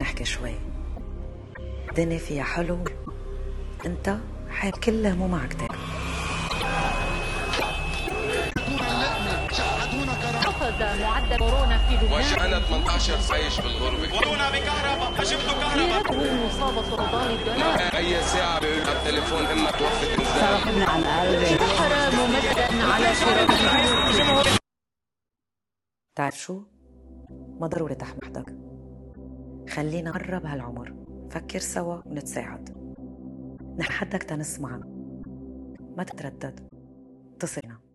نحكي شوي. الدنيا فيها حلو، انت حيب كل هموم على كتاب. أخذ معدل كورونا في لبنان وجعنا 18 عايش بالغربة. ودونا بكهرباء، جبتوا كهرباء. غيرته مصاب سرطان الدماغ. أي ساعة على التليفون إما توفت إنسان. صرفنا عن قلبي. سحر ممجدا على شراء. تعرف شو؟ ما ضروري تحمحدك، خلينا نقرب هالعمر، فكر سوا ونتساعد. نحن حدك تنسمعنا، ما تتردد، اتصلنا.